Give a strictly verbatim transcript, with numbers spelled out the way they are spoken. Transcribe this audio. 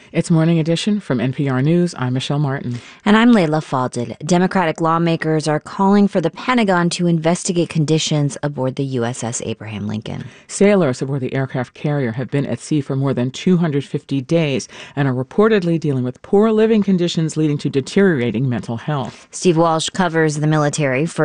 It's Morning Edition from N P R News. I'm Michelle Martin. And I'm Leila Fadel. Democratic lawmakers are calling for the Pentagon to investigate conditions aboard the U S S Abraham Lincoln. Sailors aboard the aircraft carrier have been at sea for more than two hundred fifty days and are reportedly dealing with poor living conditions leading to deteriorating mental health. Steve Walsh covers the military for